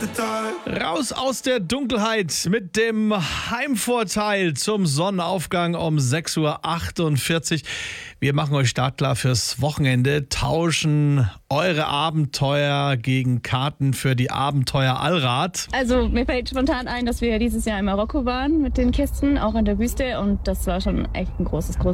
Raus aus der Dunkelheit mit dem Heimvorteil zum Sonnenaufgang um 6:48 Uhr. Wir machen euch startklar fürs Wochenende, tauschen eure Abenteuer gegen Karten für die Abenteuer Allrad. Also mir fällt spontan ein, dass wir dieses Jahr in Marokko waren mit den Kisten, auch in der Wüste, und das war schon echt ein großes